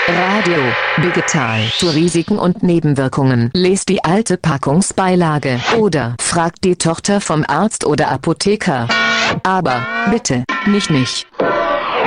Radio Digital für Risiken und Nebenwirkungen. Lest die alte Packungsbeilage oder fragt die Tochter vom Arzt oder Apotheker. Aber bitte nicht mich.